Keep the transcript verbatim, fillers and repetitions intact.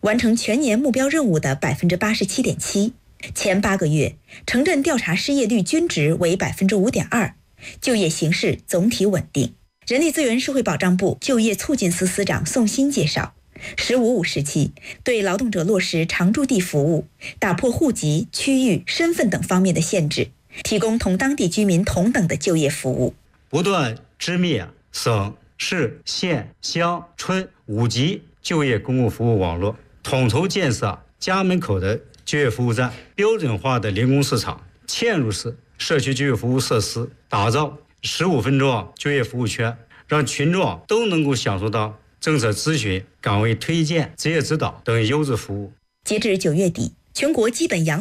完成全年目标任务的 百分之八十七点七。 前八个月，城镇调查失业率均值为 百分之五点二， 就业形势总体稳定。人力资源社会保障部就业促进司司长宋鑫介绍，十五五时期对劳动者落实常住地服务，打破户籍、区域、身份等方面的限制，提供同当地居民同等的就业服务。 不断织密省、市、县、乡、村五级就业公共服务网络，统筹建设家门口的就业服务站、标准化的零工市场、嵌入式社区就业服务设施，打造十五分钟就业服务圈，让群众都能够享受到政策咨询、岗位推荐、职业指导等优质服务。 截至九月底，全国基本养